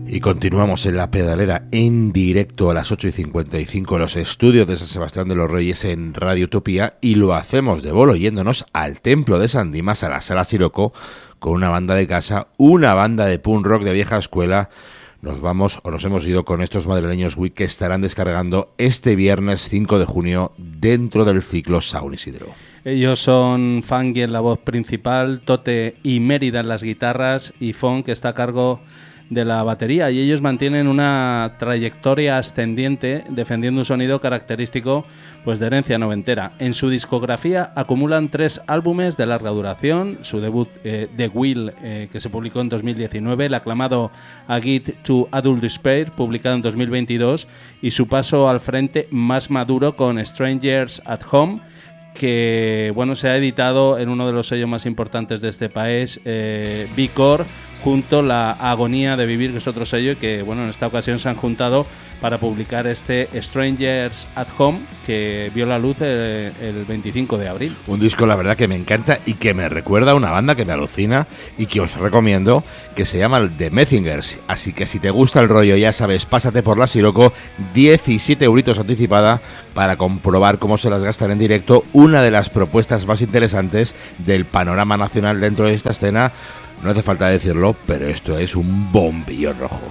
Y continuamos en La Pedalera en directo a las 8:55 en los estudios de San Sebastián de los Reyes en Radio Utopía, y lo hacemos de bolo yéndonos al Templo de San Dimas, a la Sala Siroco, con una banda de casa, una banda de punk rock de vieja escuela. Nos hemos ido con estos madrileños Week, que estarán descargando este viernes 5 de junio dentro del ciclo San Isidro. Ellos son Funky en la voz principal, Tote y Mérida en las guitarras, y Fon, que está a cargo de la batería, y ellos mantienen una trayectoria ascendiente defendiendo un sonido característico pues de herencia noventera. En su discografía acumulan 3 álbumes de larga duración: su debut The Will, que se publicó en 2019, el aclamado A Guide to Adult Despair, publicado en 2022, y su paso al frente más maduro con Strangers at Home, que bueno, se ha editado en uno de los sellos más importantes de este país, B-Core, junto La Agonía de Vivir, que es otro sello, que bueno, en esta ocasión se han juntado para publicar este Strangers at Home, que vio la luz el 25 de abril. Un disco, la verdad, que me encanta y que me recuerda a una banda que me alucina y que os recomiendo, que se llama The Messengers. Así que si te gusta el rollo, ya sabes, pásate por la Siroco, 17 euritos anticipada, para comprobar cómo se las gastan en directo, una de las propuestas más interesantes del panorama nacional dentro de esta escena. No hace falta decirlo, pero esto es un bombillo rojo.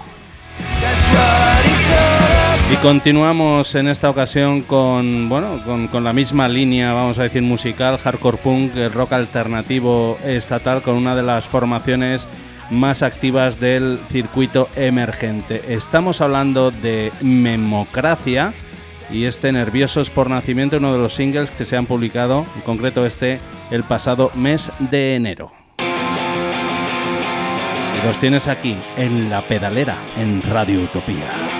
Y continuamos en esta ocasión con la misma línea, vamos a decir, musical, hardcore punk, el rock alternativo estatal, con una de las formaciones más activas del circuito emergente. Estamos hablando de Memocracia y este Nerviosos por Nacimiento, uno de los singles que se han publicado, en concreto el pasado mes de enero. Y los tienes aquí, en La Pedalera, en Radio Utopía.